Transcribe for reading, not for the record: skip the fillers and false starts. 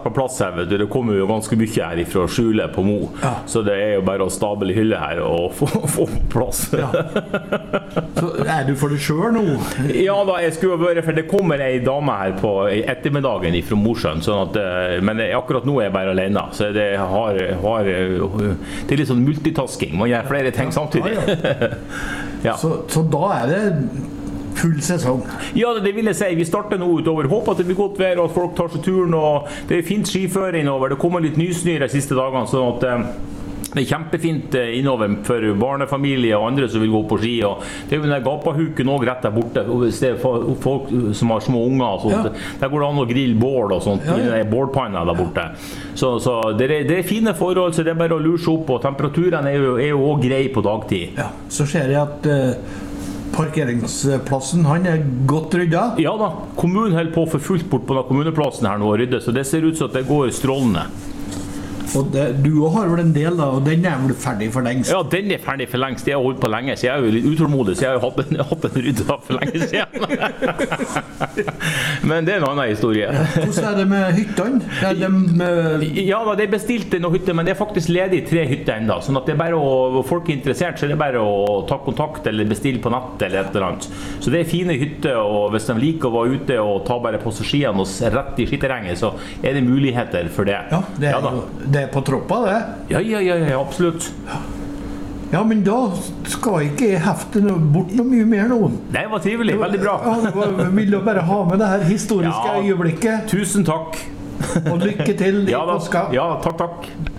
på plass her, vet du. Det kommer jo ganske mye her fra skjulet på Mo. Ja. Så det jo bare å stable hylle her og få på plass. Ja. Så du for det selv nå? Ja da, jeg skulle være, for det kommer en dame her på ettermiddagen fra Mosjøen, sånn at, men akkurat nå jeg bare alene, så det det litt sånn multitasking, man gjør flere ting samtidig. Ja. Så da det full sesong? Ja, det vil jeg si. Vi starter nå utover. Håper at det blir godt vær og at folk tar seg turen, og det fint skifører innover. Det kommer litt nysnø de siste dagene, sånn at det kjempefint innover for barnefamilie og andre som vil gå på ski, og det jo den der gapahuken også rett der borte, hvis det folk som har små unger og sånt, der går det an å grille bål og sånt, i den bålpanna der borte. Så det fine forhold, så det bare å lure seg opp, og temperaturen jo også grei på dagtid. Ja, så ser jeg at parkeringsplassen, han godt ryddet? Ja da, kommunen holder på for fullt bort på kommuneplassen her nå å rydde, så det ser ut som at det går strålende. Og du har vel en del da, og den vel ferdig for lengst? Ja, den ferdig for lengst. Jeg har holdt på lenge, så jeg jo litt utålmodig, så jeg har jo hatt en ryddet for lenge siden. Men det en annen historie. Hvordan det med hyttene? Ja, det bestilt noen hytter, men det faktisk ledig 3 hytter enda, sånn at det bare folk interessert, så det bare å ta kontakt eller bestille på nett eller et eller annet. Så det fine hytter, og hvis de liker å være ute og ta bare på seg skiene og rett i skitterrenget, så det muligheter for det. Ja, det på troppa det? Ja, absolutt. Ja, men da skal jeg ikke hefte bort noe mye mer nå. Det var trivelig, veldig bra. Jeg vil bare ha med det her historiske øyeblikket. Tusen takk. Og lykke til i påska. Ja, takk.